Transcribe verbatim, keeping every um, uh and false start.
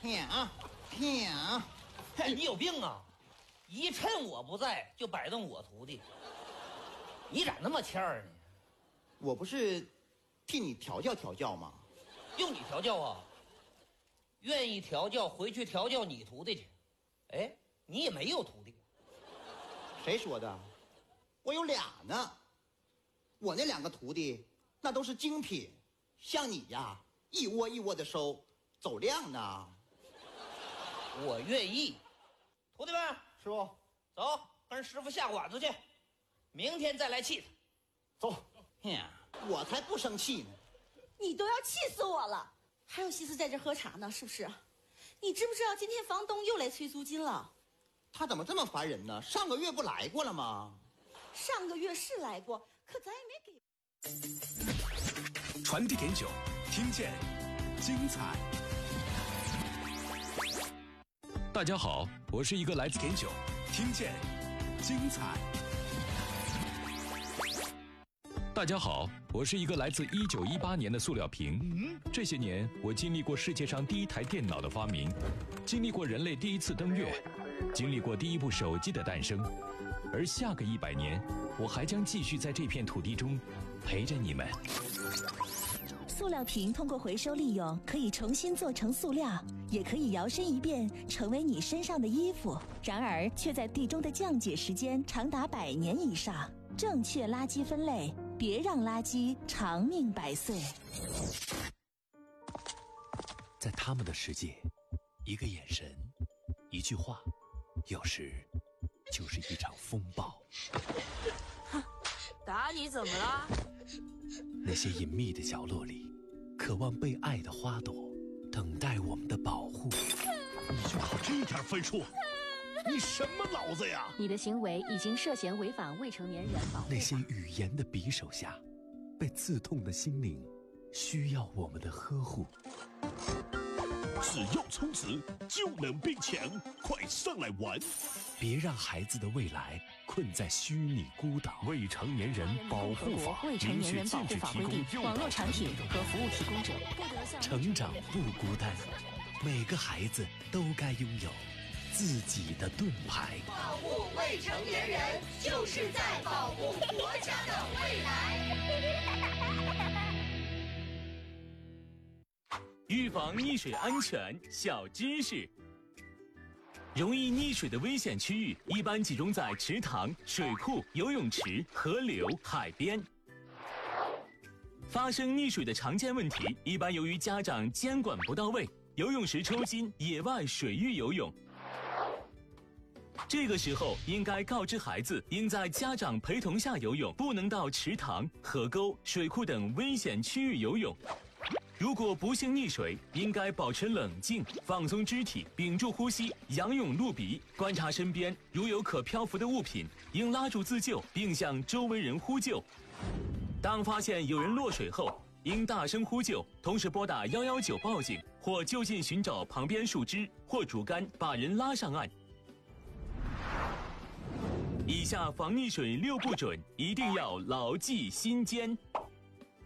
停停！ 哎，你有病啊！一趁我不在就摆动我徒弟，你咋那么欠儿呢？ 我不是替你调教调教吗？ 用你调教啊？愿意调教，回去调教你徒弟去。哎，你也没有徒弟。 谁说的？我有俩呢。我那两个徒弟那都是精品，像你呀，一窝一窝的收，走量呢。 我愿意。徒弟们， 师傅， 走，跟师傅下馆子去，明天再来气他。 走。哼，我才不生气呢。 你都要气死我了，还有心思在这喝茶呢，是不是？你知不知道今天房东又来催租金了？ 他怎么这么烦人呢？上个月不来过了吗？ 上个月是来过，可咱也没给。 传递点酒，听见精彩。大家好，我是一个来自点酒，听见精彩。大家好，我是一个来自一九一八年的塑料瓶。嗯，这些年我经历过世界上第一台电脑的发明，经历过人类第一次登月，经历过第一部手机的诞生，而下个一百年，我还将继续在这片土地中陪着你们。 塑料瓶通过回收利用，可以重新做成塑料，也可以摇身一变成为你身上的衣服。然而，却在地中的降解时间长达百年以上。正确垃圾分类，别让垃圾长命百岁。 在他们的世界，一个眼神，一句话，有时就是一场风暴。 达尼怎么了？ 那些隐秘的角落里，渴望被爱的花朵，等待我们的保护。 你就考这一点分数？你什么脑子呀？ 你的行为已经涉嫌违反未成年人保护法。 那些语言的匕首下，被刺痛的心灵，需要我们的呵护。 只要充值就能变强，快上来玩！ 别让孩子的未来困在虚拟孤岛。未成年人保护法， 未成年人保护法规定，网络产品和服务提供者不得向成长不孤单，每个孩子都该拥有自己的盾牌。 保护未成年人，就是在保护国家的未来。 预防溺水安全小知识：容易溺水的危险区域一般集中在池塘、水库、游泳池、河流、海边。发生溺水的常见问题，一般由于家长监管不到位，游泳时抽筋、野外水域游泳。这个时候应该告知孩子，应在家长陪同下游泳，不能到池塘、河沟、水库等危险区域游泳。如果不幸溺水，应该保持冷静，放松肢体，屏住呼吸，仰泳露鼻，观察身边，如有可漂浮的物品，应拉住自救，并向周围人呼救。当发现有人落水后，应大声呼救，同时拨打一一九报警，或就近寻找旁边树枝或竹竿，把人拉上岸。以下防溺水六不准，一定要牢记心间。